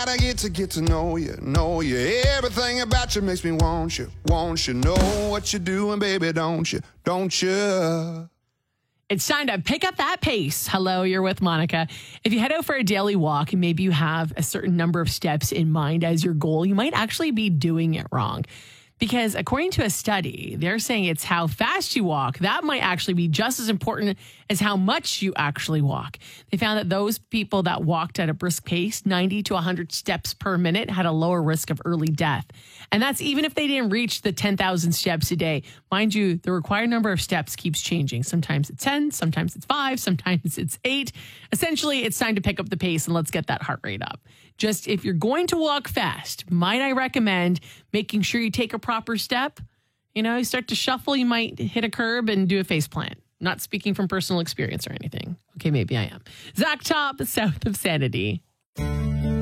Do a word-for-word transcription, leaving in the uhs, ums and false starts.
gotta get to get to know you, know you. Everything about you makes me want you, want you. Know what you're doing, baby, don't you, don't you? It's time to pick up that pace. Hello, you're with Monica. If you head out for a daily walk and maybe you have a certain number of steps in mind as your goal, you might actually be doing it wrong. Because according to a study, they're saying it's how fast you walk. That might actually be just as important as how much you actually walk. They found that those people that walked at a brisk pace, ninety to one hundred steps per minute, had a lower risk of early death. And that's even if they didn't reach the ten thousand steps a day. Mind you, the required number of steps keeps changing. Sometimes it's ten, sometimes it's five, sometimes it's eight. Essentially, it's time to pick up the pace and let's get that heart rate up. Just if you're going to walk fast, might I recommend making sure you take a proper step? You know, you start to shuffle, you might hit a curb and do a face plant. Not speaking from personal experience or anything. Okay, maybe I am. Zach Top, South of Sanity.